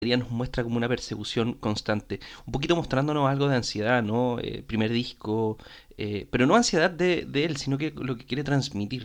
nos muestra como una persecución constante, un poquito mostrándonos algo de ansiedad, ¿no? Primer disco, pero no ansiedad de él, sino que lo que quiere transmitir.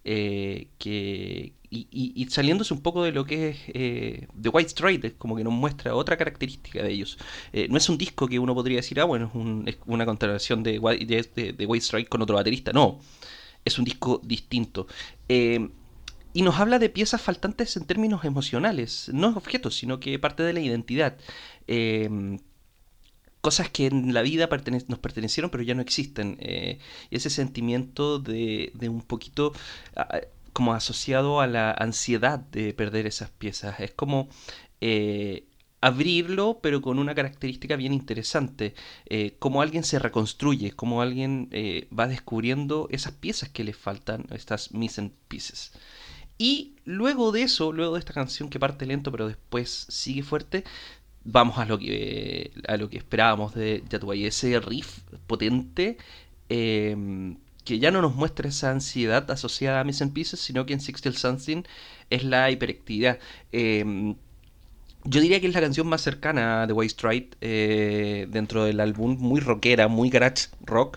Y saliéndose un poco de lo que es The White Stripes, como que nos muestra otra característica de ellos. No es un disco que uno podría decir, bueno, es una contratación de White Stripes con otro baterista, no, es un disco distinto. Eh, y nos habla de piezas faltantes en términos emocionales, no objetos, sino que parte de la identidad. Eh, Cosas que en la vida nos pertenecieron pero ya no existen. Y ese sentimiento de un poquito como asociado a la ansiedad de perder esas piezas. Es como eh, abrirlo pero con una característica bien interesante. Cómo alguien se reconstruye, cómo alguien va descubriendo esas piezas que le faltan, estas missing pieces. Y luego de eso, luego de esta canción que parte lento pero después sigue fuerte, vamos a lo que esperábamos de Yatuay, ese riff potente que ya no nos muestra esa ansiedad asociada a Missing Pieces, sino que en Sixty Something es la hiperactividad. Yo diría que es la canción más cercana de White Stripes dentro del álbum, muy rockera, muy garage rock,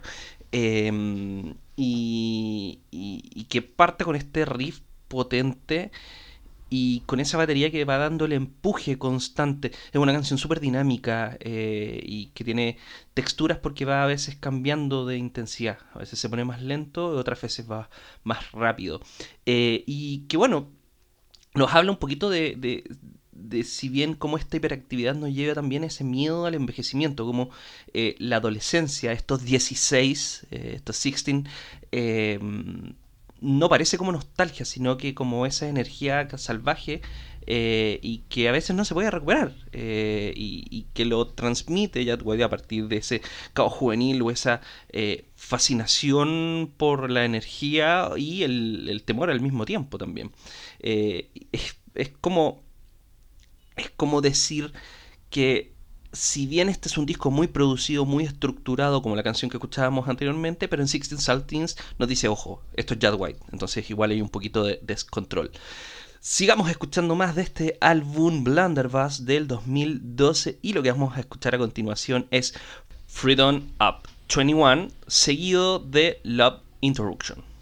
y que parte con este riff potente y con esa batería que va dando el empuje constante. Es una canción súper dinámica y que tiene texturas porque va a veces cambiando de intensidad. A veces se pone más lento y otras veces va más rápido. Y que bueno, nos habla un poquito de si bien como esta hiperactividad nos lleva también a ese miedo al envejecimiento, como la adolescencia, estos 16, estos 16, eh, no parece como nostalgia, sino que como esa energía salvaje y que a veces no se puede recuperar y que lo transmite ya a partir de ese caos juvenil o esa fascinación por la energía y el temor al mismo tiempo también. Es como es como decir que si bien este es un disco muy producido, muy estructurado, como la canción que escuchábamos anteriormente, pero en Sixteen Saltings nos dice, ojo, esto es Jad White, entonces igual hay un poquito de descontrol. Sigamos escuchando más de este álbum Blunderbuss del 2012 y lo que vamos a escuchar a continuación es Freedom Up 21, seguido de Love Interruption.